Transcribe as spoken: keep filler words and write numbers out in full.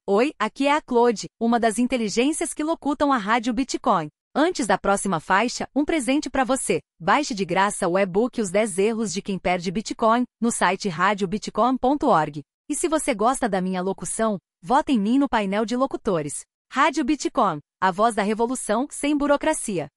Oi, aqui é a Claude, uma das inteligências que locutam a Rádio Bitcoin. Antes da próxima faixa, um presente para você. Baixe de graça o e-book Os dez Erros de Quem Perde Bitcoin, no site rádio bitcoin ponto org. E se você gosta da minha locução, vote em mim no painel de locutores. Rádio Bitcoin, a voz da revolução sem burocracia.